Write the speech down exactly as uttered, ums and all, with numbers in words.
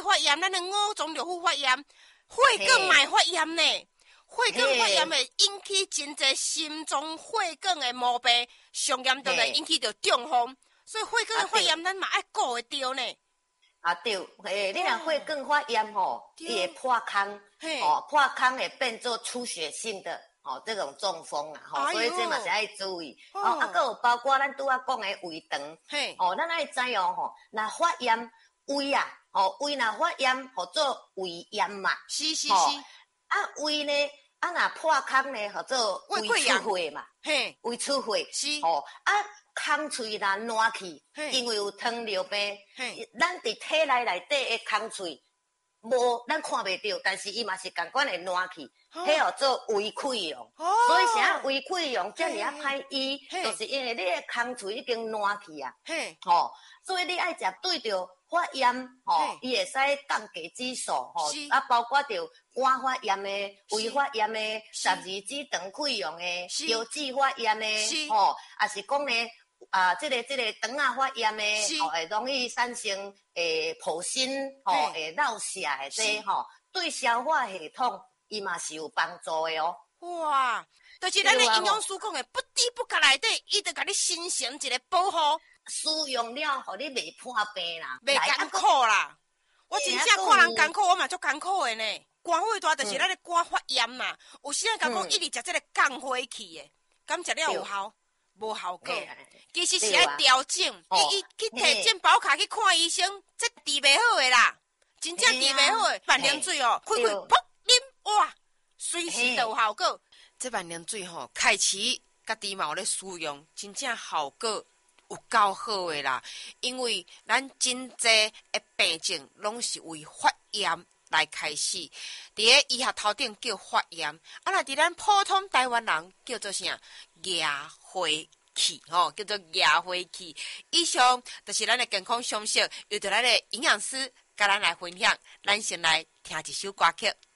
发炎，咱的五脏六腑发炎，血管嘛会发炎呢。血管发炎会引起真侪心脏血管的毛病，上严重的引起着中风。所以血管的发炎，咱嘛爱顾会着呢。 啊对，诶，你若血管发炎吼，伊会破空，哦，破空会变做出血性的，哦，这种中风啊，吼，所以这嘛是爱注意。哦，啊，还有包括咱拄仔讲的胃肠，哦，咱爱知哦，吼，若发炎胃啊，哦，胃若发炎，叫做胃炎嘛， 是是是。 啊，胃呢，啊，若破空呢，叫做胃出血嘛， 嘿， 胃出血是， 哦，啊。空喙若烂去，因为有糖尿病，咱伫体内内底的空喙无咱看袂到，但是伊嘛是共款会烂去，迄叫做胃溃疡。所以啥胃溃疡遮尔啊歹医，就是因为你的空喙已经烂去啊。吼，所以你爱食对着发炎，吼，伊会使降低指数，吼，啊，包括着肝发炎的、胃发炎的、十二指肠溃疡的、腰子发炎的，吼，也是讲呢。啊，这个这个肠啊发炎的，哦，会容易产生诶破心，吼，会落下的这吼，对消化系统伊嘛是有帮助的哦。 哇，就是咱的营养师讲的，不滴不角内底，伊就甲你形成一个保护， 使用了，互你袂破病啦， 袂艰苦啦。我真正看人艰苦，我嘛足艰苦的呢。肝火大就是咱的肝发炎嘛，有时啊甲讲一直食这个降火气的，敢食了有效？无效果，其实是爱调整。伊伊去摕健保卡去看医生，这治袂好的啦，真正治袂好的。万年水哦，开开噗啉，哇，随时都有效果。这万年水吼，开始家己嘛有咧使用，真正效果有够好的啦。因为咱真济的病症拢是为发炎来开始，伫个医学头顶叫发炎，啊，若伫咱普通台湾人叫做啥？牙灰气吼，叫做牙灰气。以上就是咱的健康常识，由着咱的营养师甲咱来分享。咱先来听一首歌曲。